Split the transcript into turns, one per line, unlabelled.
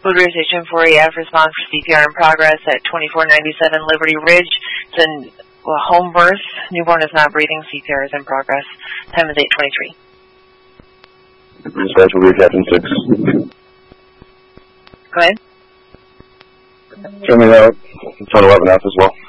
Motorization 4AF response for CPR in progress at 2497 Liberty Ridge. It's a home birth. Newborn is not breathing. CPR is in progress. Time is 8:23.
Dispatch will be Captain 6.
Go ahead.
Send me out. It's on 11 out as well.